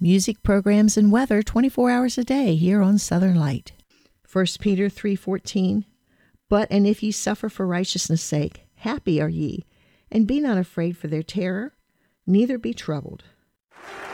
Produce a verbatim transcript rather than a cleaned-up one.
Music, programs, and weather twenty-four hours a day here on Southern Light. First Peter three fourteen. But and if ye suffer for righteousness' sake, happy are ye, and be not afraid for their terror, neither be troubled.